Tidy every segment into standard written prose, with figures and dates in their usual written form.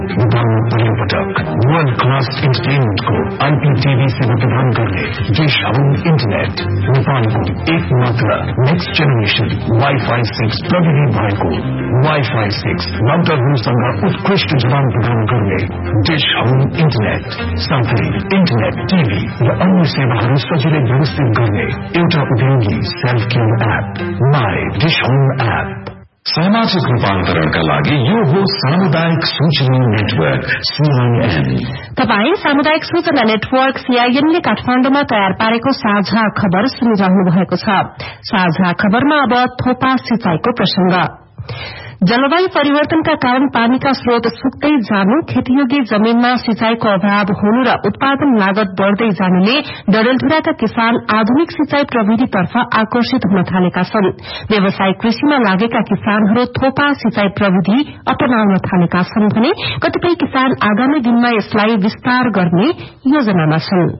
पटक world class इन्टरटेनमेन्टको आइपीटीभी सेवा प्रदान गर्ने डिश होम इन्टरनेट नेपालको एक मात्र नेक्स्ट जेनेरेसन वाइफाई 6 प्रविधि भएको वाइफाई 6 राउटरहरूसँग उत्कृष्ट जवाब प्रदान गर्ने डिश होम इन्टरनेट साथै इन्टरनेट टिभी र अन्य सेवाहरू सजिलै व्यवस्थित गर्ने एउटा उपयोगी self care app my dish home app. सामाजिक रूपान्तरणका लागि यो हो सामुदायिक सूचना नेटवर्क CIN। तपाई सामुदायिक सूचना नेटवर्क CIN ले काठमाडौँमा तयार पारेको साझा खबर सुनिरहनु भएको छ। साझा खबरमा अब थोपा सिंचाईको प्रसंग। जलवायु परिवर्तनका कारण पानीका स्रोत सुक्दै जानु, खेतीयोग्य जमीनमा सिंचाईको अभाव हुनु र उत्पादन लागत बढ़दै जानुले डडेलधुराका किसान आधुनिक सिंचाई प्रविधितर्फ आकर्षित हुन थालेका छन्। व्यावसायिक कृषिमा लागेका किसानहरू थोपा सिंचाई प्रविधि अपनाउन थालेका छन् भने कतिपय किसान आगामी दिनमा यसलाई विस्तार गर्ने योजनामा छन्।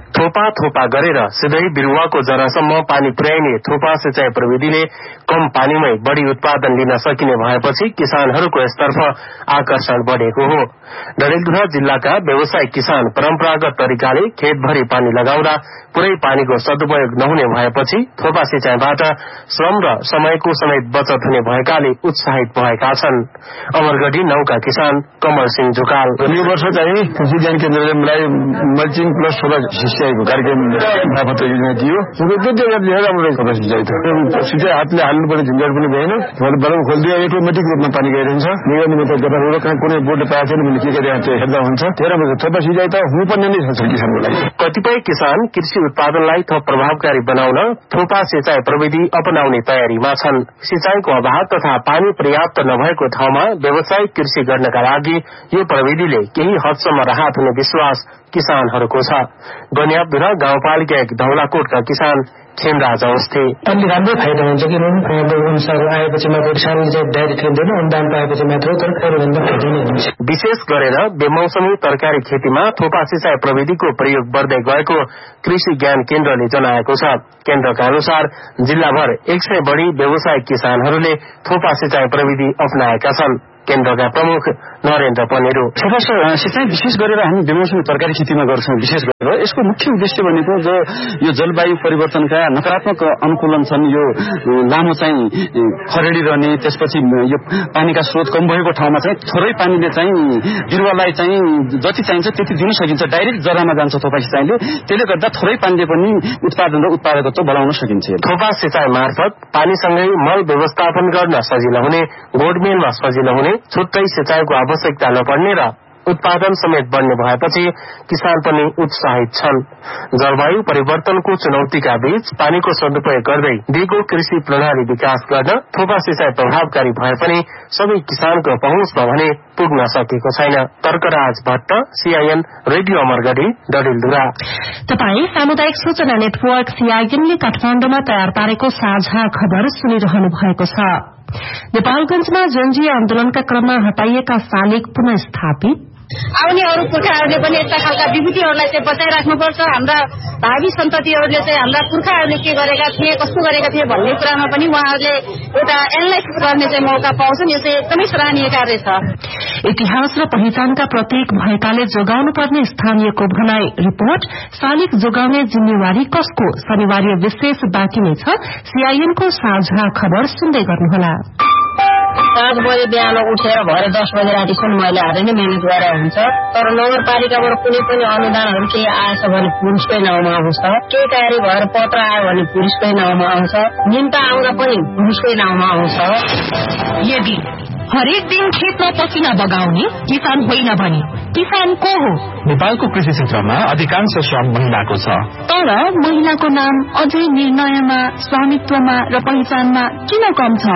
थोपा गरेर सिधै बिरूवाको जरासम्म पानी पुर्याइने थोपा सिंचाई प्रविधिले कम पानीमै बढ़ी उत्पादन लिन सकिने भएपछि किसानहरूको यसतर्फ आकर्षण बढ़ेको हो। डडेलधुरा जिल्लाका व्यावसायिक किसान परम्परागत तरिकाले खेतभरि पानी लगाउँदा पूरै पानीको सदुपयोग नहुने भएपछि थोपा सिंचाईबाट श्रम र समयको समेत बचत हुने भएकाले उत्साहित भएका छन्। अमरगढ़ी 9 का किसान कमल सिंह झुकाल यो वर्ष चाहिँ कृषि ज्ञान केन्द्रले मलाई मल्चिङ प्लस थोपा सिंचाईको कार्यक्रम मार्फत योजना दियो। धेरै राम्रो थोपा सिंचाई त सिंचाई हातले हाल्नुपर्ने झन्झट पनि भएन। बलम खोलिदियो अटोमेटिक रूपमा पानी गइरहन्छ। निगमले त गराउनु कहाँ कुनै बोर्डले पाएको छैन भने के गरे हेर्दा हुन्छ। धेरै राम्रो थोपा सिंचाई त हुनुपर्ने नै छ किसानको लागि। कतिपय किसान कृषि उत्पादनलाई थप प्रभावकारी बनाउन थोपा सिंचाई प्रविधि अपनाउने तयारीमा छन्। सिंचाईको अभाव तथा पानी पर्याप्त नभएको ठाउँमा व्यावसायिक कृषि गर्नका लागि यो प्रविधिले केही हदसम्म राहत हुने विश्वास किसानहरूको छ। गन्याबधुरा गाउँपालिका 1 धौलाकोटका किसान खेमराज अवस्थी अलि राम्रो फाइदा हुन्छ कि अनुसार आएपछि मात्र किसानले चाहिँ डाइरेक्ट लिँदैन, अनुदान पाएपछि मात्र तरकारीभन्दा फाइदा नै हुन्छ। विशेष गरेर बेमौसमी तरकारी खेतीमा थोपा सिंचाई प्रविधिको प्रयोग बढ्दै गएको कृषि ज्ञान केन्द्रले जनाएको छ। केन्द्रका अनुसार जिल्लाभर 100 बढ़ी व्यावसायिक किसानहरूले थोपा सिंचाई प्रविधि अपनाएका छन्। केन्द्रका प्रमुख नरेन्द्र पनेरू थोपा सिंचाई विशेष गरेर हामी बेमौसमी तरकारी खेतीमा गर्छौं। विशेष गरेर यसको मुख्य उद्देश्य भनेको यो जलवायु परिवर्तनका नकारात्मक अनुकूलन छन्। यो लामो चाहिँ खरेडी रहने, त्यसपछि यो पानीका स्रोत कम भएको ठाउँमा चाहिँ थोरै पानीले चाहिँ बिरुवालाई चाहिँ जति चाहिन्छ त्यति दिन सकिन्छ। डाइरेक्ट जरामा जान्छ थोपा सिंचाईले। त्यसले गर्दा थोरै पानीले पनि उत्पादन र उत्पादकत्व बढाउन सकिन्छ। थोपा सिंचाई मार्फत पानीसँगै मल व्यवस्थापन गर्न सजिलो हुने, गोडमेलमा सजिलो हुने, छुट्टै सिंचाईको आवश्यकता नपर्ने र उत्पादन समेत बढ़ने भएपछि किसान पनि उत्साहित छन्। जलवायु परिवर्तनको चुनौतीका बीच पानीको सदुपयोग गर्दै दिगो कृषि प्रणाली विकास गर्न थोपा सिंचाई प्रभावकारी भए पनि सबै किसानको पहुँचमा भने पुग्न सकेको छैन। Tarkaraj Bhatt CIN radio Amargadhi Dadeldhura. तपाई सामुदायिक सूचना नेटवर्क CIN ले काठमाडौँमा तयार पारेको साझा खबर सुनिरहनु भएको छ। नेपालगंजमा जनजीय आन्दोलनका क्रममा हटाइएका शालिग पुनः स्थापित। आउने अरू पुर्खाहरूले पनि यस्ता खालका विभूतिहरूलाई चाहिँ बचाइराख्नुपर्छ। हाम्रा भावी सन्ततिहरूले चाहिँ हाम्रा पुर्खाहरूले के गरेका थिए, कस्तो गरेका थिए भन्ने कुरामा पनि उहाँहरूले एउटा एनालाइसिस गर्ने चाहिँ मौका पाउँछन्। यो चाहिँ एकदमै सराहनीय कार्य छ। इतिहास र पहिचानका प्रतीक भएकाले जोगाउनु पर्ने स्थानीयको भनाई। रिपोर्ट शालिग जोगाउने जिम्मेवारी कसको? शनिबार विशेष बाँकी नै छ। CIN को साझा खबर सुन्दै गर्नुहोला। 5 बजे बिहान उठेर भरे 10 बजे रातिसम्म महिलाहरूले नै मेहनत गरेर हुन्छ। तर नगरपालिकाबाट कुनै पनि अनुदानहरू केही आएछ भने पुरुषकै नाउँमा आउँछ, केही कार्य भएर पत्र आयो भने पुरुषकै नाउँमा आउँछ, निम्ता आउँदा पनि पुरुषकै नाउँमा आउँछ। यदि हरेक दिन खेतमा पसिना बगाउने किसान होइन भने किसान को हो? नेपालको कृषि क्षेत्रमा अधिकांश श्रम महिलाको छ। तर महिलाको नाम अझै निर्णयमा, स्वामित्वमा र पहिचानमा किन कम छ?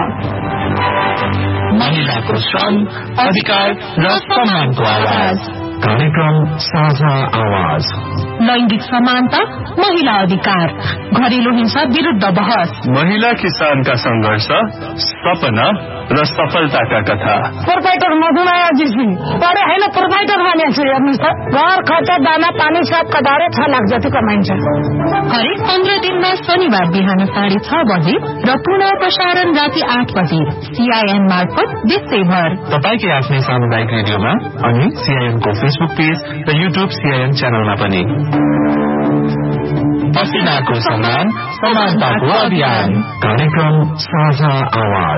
महिलाको श्रम, अधिकार र सम्मानको आवाज। कार्यक्रम साझा आवाज। लैंगिक समानता, महिला अधिकार, घरेलु हिंसा विरुद्ध बहस, महिला किसानका संघर्ष, सपना र सफलताका कथा। प्रोपाइटर मधुमायाजी पढे होइन, प्रोपाइटर मानिन्छ। हेर्नुहोस् त, घर खर्च दाना पानी सब कदारे 6 लाख जति कमाइन्छ। हरेक 15 दिनमा शनिबार बिहान 6:30 बजे र पुनः प्रसारण राति 8 बजे CIN मार्फत देशैभर तपाईकै आफ्नै सामुदायिक रेडियोमा अनि CIN को फेसबुक पेज र YouTube CIN च्यानलमा पनि। पसिनाको सम्मान, समानताको अभियान, कार्यक्रम साझा आवाज।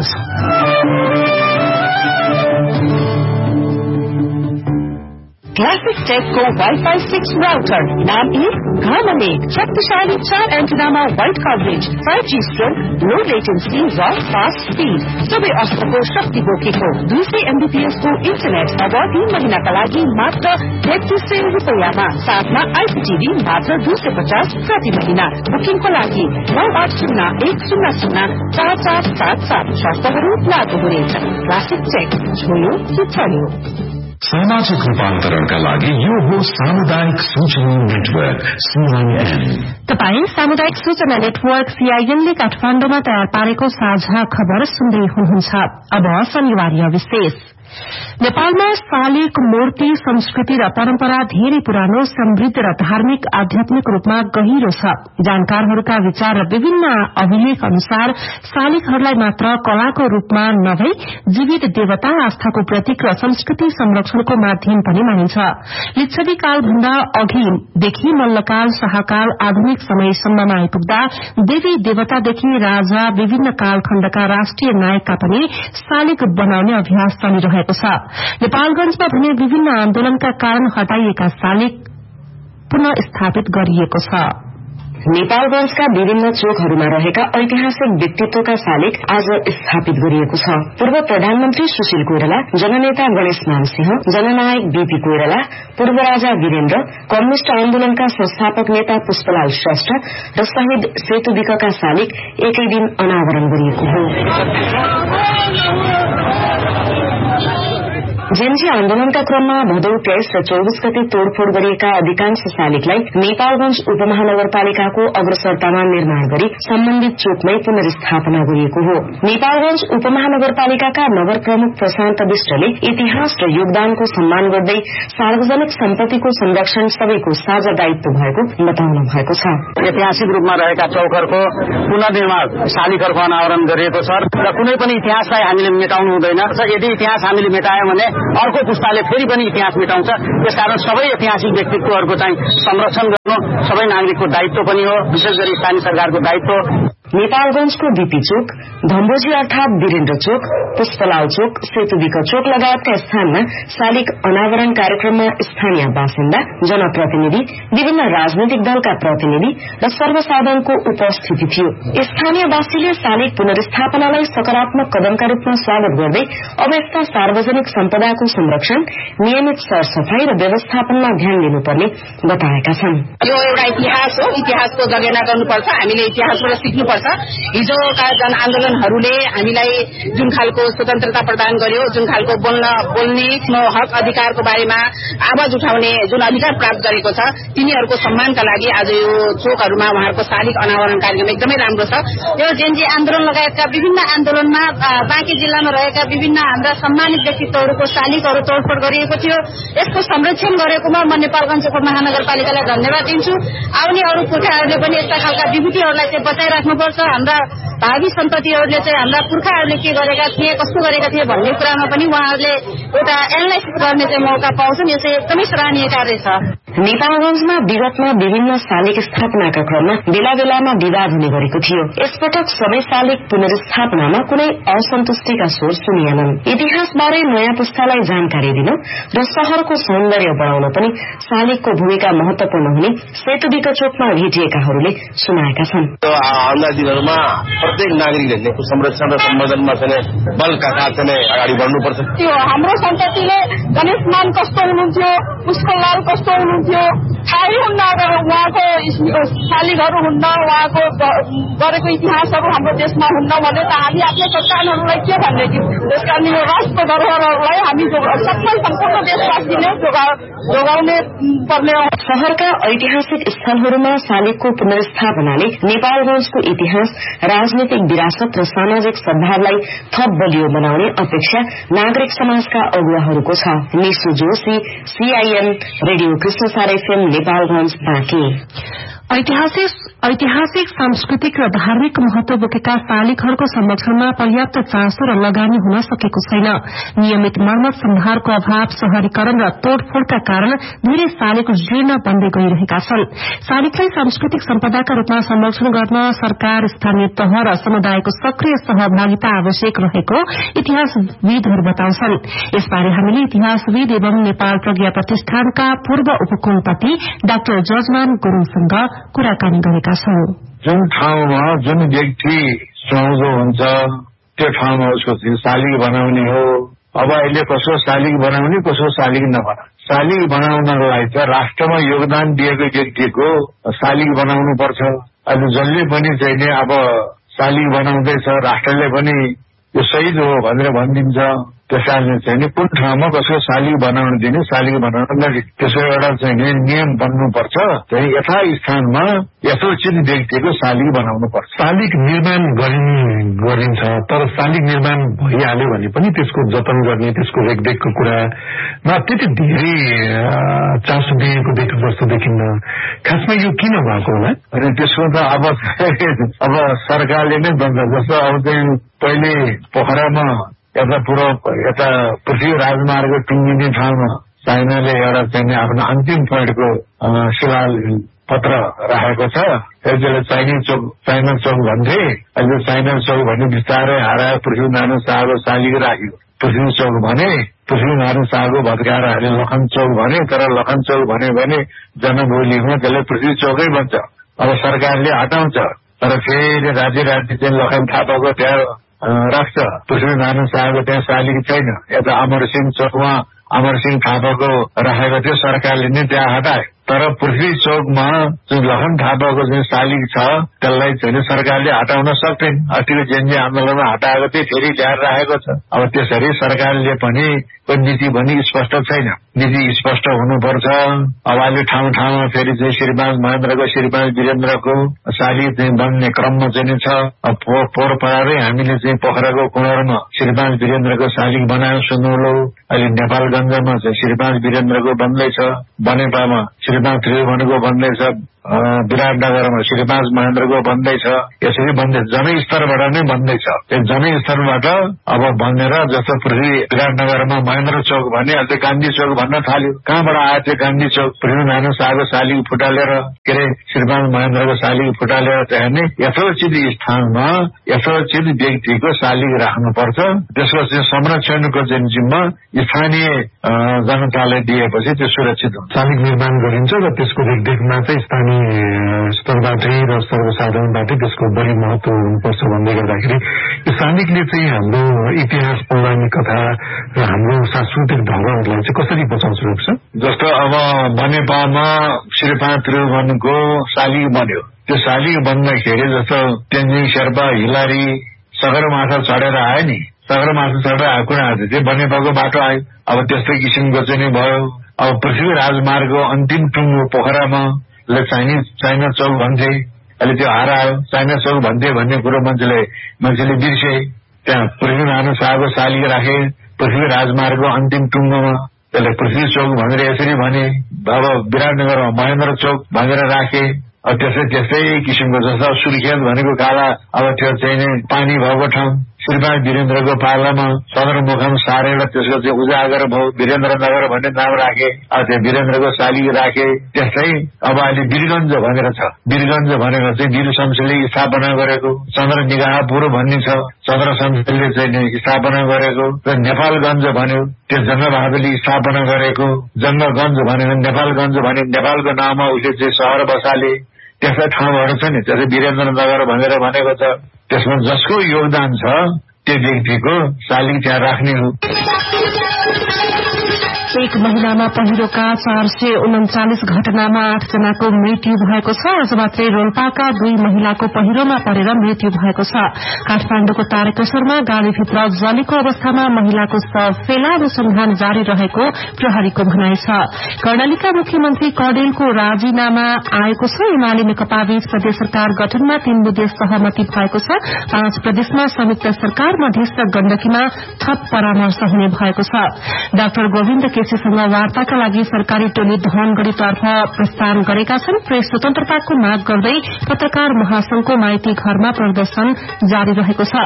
क्लासिक टेकको वाइफाई 6 राउटर नाम घामलेट, शक्तिशाली 4 एन्टिनामा वाइड कभरेज, 5G स्ट्रोक, लो लेटेन्सी र फास्ट स्पीड, सबै अस्त्रको शक्ति बोकेको 200 Mbps को इन्टरनेट अब 3 महिनाका लागि मात्र 3300 रुपियाँमा, साथमा IPTV मात्र 250 प्रति महिना। बुकिङको लागि 9801004477 शर्तहरू लागू हुनेछ। क्लासिक टेक, छोयो कि चल्यो। सामाजिक रूपान्तरणका लागि यो हो सामुदायिक सूचना नेटवर्क CIN। तपाई सामुदायिक सूचना नेटवर्क CIN ले काठमाडौँमा तयार पारेको साझा खबर सुन्दै हुनुहुन्छ। अब शनिबार विशेष। नेपालमा शालिग मूर्ति संस्कृति र परम्परा धेरै पुरानो, समृद्ध र धार्मिक आध्यात्मिक रूपमा गहिरो छ। जानकारहरूका विचार र विभिन्न अभिलेख अनुसार शालिगहरूलाई मात्र कलाको रूपमा नभई जीवित देवता, आस्थाको प्रतीक र संस्कृति संरक्षणको माध्यम पनि मानिन्छ। लिच्छवी कालभन्दा अघिदेखि मल्लकाल, शाहकाल, आधुनिक समयसम्ममा आइपुग्दा देवी देवतादेखि राजा, विभिन्न कालखण्डका राष्ट्रिय नायकका पनि शालिग बनाउने अभ्यास चलिरहेको छ। नेपालगंजमा भने विभिन्न आन्दोलनका कारण हटाइएका शालिग पुनः स्थापित गरिएको छ। नेपालगंजका विभिन्न चोकहरूमा रहेका ऐतिहासिक व्यक्तित्वका शालिग आज स्थापित गरिएको छ। पूर्व प्रधानमन्त्री सुशील कोइराला, जननेता गणेश मानसिंह, जननायक बीपी कोइराला, पूर्व राजा वीरेन्द्र, कम्युनिष्ट आन्दोलनका संस्थापक नेता पुष्पलाल श्रेष्ठ र शहीद सेतु विकका शालिग एकै दिन अनावरण गरिएको हो। जेन्जी आन्दोलनका क्रममा भदौ 23 र 24 गते तोड़फोड़ गरिएका अधिकांश शालिगलाई नेपालगंज उपमहानगरपालिकाको अग्रसरतामा निर्माण गरी सम्बन्धित चोकमै पुनर्स्थापना गरिएको हो। नेपालगंज उपमहानगरपालिकाका नगर प्रमुख प्रशान्त विष्टले इतिहास र योगदानको सम्मान गर्दै सार्वजनिक सम्पत्तिको संरक्षण सबैको साझा दायित्व भएको बताउनु भएको छ। ऐतिहासिक रूपमा रहेका चौकहरूको पुनर्निर्माण शालिगहरूको अनावरण गरिएको छ र कुनै पनि इतिहासलाई हामीले मेटाउनु हुँदैन। यदि इतिहास हामीले मेटायौं भने अर्को पुस्ताले फेरि पनि इतिहास मेटाउँछ। त्यसकारण सबै ऐतिहासिक व्यक्तित्वहरूको चाहिँ संरक्षण गर्नु सबै नागरिकको दायित्व पनि हो, विशेष गरी स्थानीय सरकारको दायित्व। नेपालगंजको बीपी चोक, धम्बोजी अर्थात वीरेन्द्र चोक, पुष्पलाल चोक, सेतुविक चोक लगायतका स्थानमा शालिग अनावरण कार्यक्रममा स्थानीय बासिन्दा, जनप्रतिनिधि, विभिन्न राजनैतिक दलका प्रतिनिधि र सर्वसाधारणको उपस्थिति थियो। स्थानीयवासीले शालिग पुनर्स्थापनालाई सकारात्मक कदमका रूपमा स्वागत गर्दै अब यस्ता सार्वजनिक सम्पदाको संरक्षण, नियमित सरसफाई र व्यवस्थापनमा ध्यान दिनुपर्ने बताएका छन्। यो एउटा इतिहास हो, इतिहासको जगेर्ना गर्नुपर्छ, हामीले इतिहासबाट सिक्नुपर्छ। हिजोका जनआन्दोलनहरूले हामीलाई जुन खालको स्वतन्त्रता प्रदान गर्यो, जुन खालको बोल्ने हक अधिकारको बारेमा आवाज उठाउने जुन अधिकार प्राप्त गरेको छ, तिनीहरूको सम्मानका लागि आज यो चोकहरूमा उहाँहरूको शालिग अनावरण कार्यक्रम एकदमै राम्रो छ। यो जेन्जी आन्दोलन लगायतका विभिन्न आन्दोलनमा बाँकी जिल्लामा रहेका विभिन्न हाम्रा सम्मानित व्यक्तित्वहरूको शालिगहरू तोडफोड गरिएको थियो। यसको संरक्षण गरेकोमा म नेपालगञ्ज उपमहानगरपालिकालाई धन्यवाद दिन्छु। आउने अरू पुर्खाहरूले पनि यस्ता खालका विभूतिहरूलाई चाहिँ बचाइराख्नुपर्छ। हाम्रा भावी सन्ततिहरूले चाहिँ हाम्रा पुर्खाहरूले के गरेका थिए, कस्तो गरेका थिए भन्ने कुरामा पनि उहाँहरूले एउटा एनालाइसिस गर्ने चाहिँ मौका पाउँछन्। यो चाहिँ एकदमै सराहनीय कार्य छ। नेपालगंजमा विगतमा विभिन्न शालिग स्थापनाका क्रममा बेला बेलामा विवाद हुने गरेको थियो। यसपटक सबै शालिग पुनर्स्थापनामा कुनै असन्तुष्टिका स्वर सुनिएनन्। इतिहासबारे नयाँ पुस्तालाई जानकारी दिन र शहरको सौन्दर्य बढाउन पनि शालिगको भूमिका महत्वपूर्ण हुने सेतुविक चोकमा भेटिएकाहरूले सुनाएका छन्। आउँदा दिनहरूमा प्रत्येक नागरिकले संरक्षण र सम्वर्धनमा चाहिँ बलका साथ चाहिँ अगाडि बढ्नुपर्छ। त्यो हाम्रो सन्ततिले गणेश मान कस्तो हुनुहुन्थ्यो, पुष्पलाल कस्तो हुनुहुन्थ्यो थाहै हुन्न, उहाँको शालिगहरू हुन्न, उहाँको गरेको इतिहासहरू हाम्रो देशमा हुन्न भने त हामी आफ्नो सन्तानहरूलाई के भन्ने कि। त्यसकारण यो राष्ट्रको धरोहरहरूलाई हामी सबै सम्पूर्ण देशवासीले जोगाउने पर्ने हो। शहरका ऐतिहासिक स्थलहरूमा शालिगको पुनर्स्थापनाले नेपालगंजको इतिहास, राजनीतिक विरासत र सामाजिक सद्भावलाई थप बलियो बनाउने अपेक्षा नागरिक समाजका अगुवाहरूको छ। Nishu Joshi, CIN radio Krishnasar FM, Nepalganj, Banke. ऐतिहासिक सांस्कृतिक र धार्मिक महत्व बोकेका शालिगहरूको संरक्षणमा पर्याप्त चासो र लगानी हुन सकेको छैन। नियमित मर्मत सम्भारको अभाव, शहरीकरण र तोड़फोड़का कारण धेरै शालिग जीर्ण बन्दै गइरहेका छन्। शालिगलाई सांस्कृतिक सम्पदाका रूपमा संरक्षण गर्न सरकार, स्थानीय तह र समुदायको सक्रिय सहभागिता आवश्यक रहेको इतिहासविदहरू बताउँछन्। यसबारे हामीले इतिहासविद एवं नेपाल प्रज्ञा प्रतिष्ठानका पूर्व उपकुलपति डाक्टर जजमान गुरूङसँग कुराकानी गरेका छौं। जुन ठाउँमा जुन व्यक्ति सुहाउँदो हुन्छ त्यो ठाउँमा उसको शालिग बनाउने हो। अब अहिले कसो शालिग बनाउने, कसो शालिग नबना। शालिग बनाउनलाई त राष्ट्रमा योगदान दिएको व्यक्तिको शालिग बनाउनु पर्छ। अहिले जसले पनि चाहिँ अब शालिग बनाउँदैछ, राष्ट्रले पनि यो शहीद हो भनेर भनिदिन्छ। त्यसैले चाहिँ कुन ठाउँमा कसको शालिग बनाउन दिने, शालिग बनाउन नदिने, त्यसको एउटा चाहिँ नियम बन्नुपर्छ। चाहिँ यथास्थानमा यथोचित व्यक्तिको शालिग बनाउनु पर्छ। शालिग निर्माण गरिन्छ, तर शालिग निर्माण भइहाल्यो भने पनि त्यसको जतन गर्ने, त्यसको रेखदेखको कुरामा त्यति धेरै चासो दिएको जस्तो देखिन्न। खासमा यो किन भएको होला? अनि त्यसको त अब सरकारले नै बन्छ। जस्तो अब चाहिँ पहिले पोखरामा यता पृथ्वी राजमार्ग टुङ्गिने ठाउँमा चाइनाले एउटा चाहिँ आफ्नो अन्तिम पोइन्टको शिलापत्र राखेको छ। त्यसले चाइना चौक भन्थे। अहिले चाइना चौक भन्ने बिस्तारै हरायो। पृथ्वीनारायण शाहको शालिग राख्यो पृथ्वी चौक भने, पृथ्वीनारायण शाहको भत्काएर अहिले लखन चौक भने। तर लखन चौक भन्यो भने जनबोलीमा त्यसले पृथ्वी चौकै भन्छ। अब सरकारले हटाउँछ, तर फेरि राति चाहिँ लखन थापाको त्यहाँ राख्छ। पृथ्वीनारायण शाहको त्यहाँ शालिग छैन। यता अमरसिंह चौकमा अमरसिंह थापाको राखेको थियो, सरकारले नै त्यहाँ हटाए। तर पृथ्वी चौकमा जुन लखन थापाको जुन शालिग छ त्यसलाई चाहिँ सरकारले हटाउन सक्दैन। अस्तिको जेन्जी आन्दोलनमा हटाएको थियो, फेरि ल्याएर राखेको छ। अब त्यसरी सरकारले पनि नीति पनि स्पष्ट छैन। नीति स्पष्ट हुनुपर्छ। अब अहिले ठाउँ ठाउँमा फेरि चाहिँ श्रीमान महेन्द्रको, श्रीमान वीरेन्द्रको शालिग चाहिँ बन्ने क्रममा चाहिँ छ। पोहोर परारै हामीले चाहिँ पोखराको कुँवरमा श्रीमान वीरेन्द्रको शालिग बनायो, सुनौलो। अहिले नेपालगञ्जमा चाहिँ श्रीमान वीरेन्द्रको बन्दैछ। बनेपामा श्रीमान त्रिभुवनको बन्दैछ। विराटनगरमा श्रीमान महेन्द्रको बन्दैछ। यसरी बन्दैछ, जनस्तरबाट नै बन्दैछ। त्यो जनस्तरबाट अब बनेर जस्तो पृथ्वी विराटनगरमा महेन्द्र चौक भने अहिले गान्धी चौक भन्न थाल्यो। कहाँबाट आयो त्यो गान्धी चौक? पृथ्वीनारायण शाहको शालिग फुटालेर, के अरे श्रीमान महेन्द्रको शालिग फुटालेर त्यहाँ नै यथोचित स्थानमा यथोचित व्यक्तिको शालिग राख्नुपर्छ। त्यसको चाहिँ संरक्षणको चाहिँ जिम्मा स्थानीय जनतालाई दिएपछि त्यो सुरक्षित हुन्छ। शालिग निर्माण गरिन्छ र त्यसको रेखदेखमा चाहिँ स्थानीय स्तरबाटै र सर्वसाधारणबाटै त्यसको बढी महत्व हुनुपर्छ भन्दै गर्दाखेरि यो शालिगले चाहिँ हाम्रो इतिहास, पौराणिक कथा र हाम्रो सांस्कृतिक धरोहरलाई चाहिँ कसरी बचाउँछ रोक्छ? जस्तो अब बनेपामा श्रीमान त्रिभुवनको शालिग बन्यो। त्यो शालिग बन्दाखेरि जस्तो तेन्जिङ शेर्पा, हिलारी सगरमाथा चढेर आयो नि। सगरमाथा चढेर आएको त्यो बनेपाको बाटो आयो। अब त्यस्तै किसिमको चाहिँ भयो। अब पृथ्वी राजमार्गको अन्तिम टुङ्गो पोखरामा चाइना चौक भन्थे। अहिले त्यो हरायो। चाइना चौक भन्थे भन्ने कुरो मान्छेले बिर्से। त्यहाँ पृथ्वीनारायण शाहको शालिग राखे पृथ्वी राजमार्गको अन्तिम टुङ्गोमा। त्यसले पृथ्वी चौक भनेर यसरी भने। अब विराटनगरमा महेन्द्र चौक भनेर राखे। अब त्यस्तै किसिमको जस्तो सुर्खेत भनेको काला, अब त्यो चाहिँ पानी भएको ठाउँ। श्रीमान वीरेन्द्रको पालामा सदरमुकाम सारेर त्यसको चाहिँ उजागर भयो, वीरेन्द्रनगर भन्ने नाम राखे। अब त्यो वीरेन्द्रको शालिग राखे। त्यस्तै अब अहिले वीरगञ्ज भनेर छ। वीरगञ्ज भनेर चाहिँ वीर शमशेरले स्थापना गरेको। चन्द्र निगाहपुर भन्ने छ, चन्द्र शमशेरले चाहिँ स्थापना गरेको। र नेपालगञ्ज भन्यो, त्यो जङ्गबहादुरले स्थापना गरेको। जङ्गगञ्ज भनेर नेपालगञ्ज भने नेपालको नाममा उसले चाहिँ सहर बसाले। त्यस्ता ठाउँहरू छ नि, त्यसै वीरेन्द्रनगर भनेर भनेको छ। त्यसमा जसको योगदान छ त्यो व्यक्तिको शालिग त्यहाँ राख्ने हो। एक महिनामा पहिरोका 439 घटनामा 8 जनाको मृत्यु भएको छ। आज मात्रै रोल्पाका 2 महिलाको पहिरोमा परेर मृत्यु भएको छ। काठमाडौँको तारकेश्वरमा गाडीभित्र जलेको अवस्थामा महिलाको शव फेला अनुसन्धान जारी रहेको प्रहरीको भनाइ छ। कर्णालीका मुख्यमन्त्री कौडेलको राजीनामा आएको छ। एमाले नेकपा बीच प्रदेश सरकार गठनमा 3 बुँदे सहमति भएको छ। 5 प्रदेशमा संयुक्त सरकार मध्यस्थ गण्डकीमा थप परामर्श हुने भएको छ। डाक्टर गोविन्द केसीसँग वार्ताका लागि सरकारी टोली धनगढ़ीतर्फ प्रस्थान गरेका छन्। प्रेस स्वतन्त्रताको माग गर्दै पत्रकार महासंघको माइती घरमा प्रदर्शन जारी रहेको छ।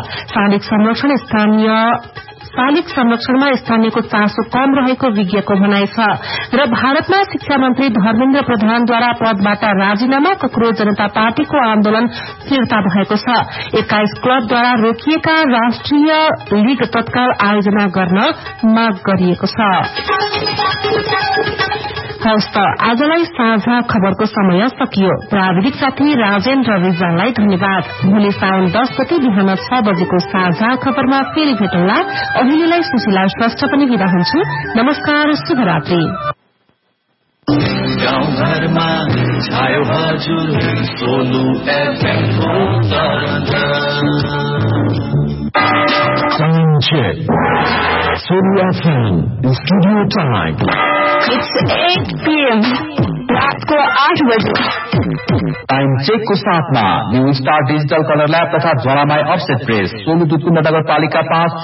शालिग संरक्षणमा स्थानीयको चासो कम रहेको विज्ञको भनाइ छ। र भारतमा शिक्षा मन्त्री धर्मेन्द्र प्रधानद्वारा पदबाट राजीनामा, कक्रोच जनता पार्टीको आन्दोलन फिर्ता भएको छ। 21 क्लबद्वारा रोकिएका राष्ट्रिय लीग तत्काल आयोजना गर्न माग गरिएको छ। हवस् त आजलाई साझा खबरको समय सकियो। प्राविधिक साथी राजेन्द्र रिजाललाई धन्यवाद। भोलि साउन 10 गते बिहान 6 बजेको साझा खबरमा फेरि भेटौँला। अहिलेलाई सुशीला श्रेष्ठ पनि बिदा हुन्छु। नमस्कार, शुभरात्रि। गाउँघरमा छायो हजुर सोलु FM को Time check. Solu FM studio time. It's 8 PM. रात को 8 बजे। टाइम चेक को साथमा new star digital colour lab तथा ज्वालामाई अफसेट प्रेस, सोलु दुधकुण्ड नगरपालिका 5